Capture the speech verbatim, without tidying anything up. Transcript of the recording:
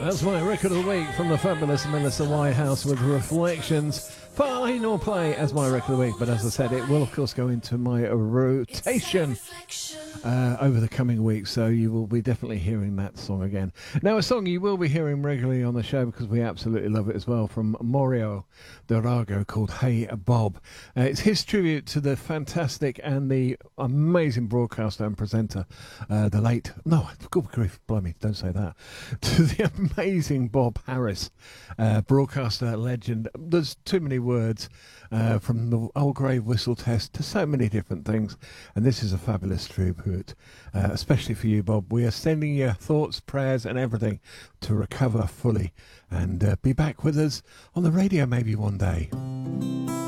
That's my record of the week from the fabulous Melissa Whitehouse with Reflections. Final play as my record of the week, but as I said, it will of course go into my rotation uh, over the coming weeks, so you will be definitely hearing that song again. Now, a song you will be hearing regularly on the show because we absolutely love it as well, from Mario Durago, called Hey Bob. Uh, it's his tribute to the fantastic and the amazing broadcaster and presenter, uh, the late, no, good grief, blimey, don't say that, to the amazing Bob Harris, uh, broadcaster legend. There's too many words, uh, from the old grave whistle test to so many different things, and this is a fabulous tribute, uh, especially for you, Bob. We are sending you thoughts, prayers and everything to recover fully and uh, be back with us on the radio maybe one day.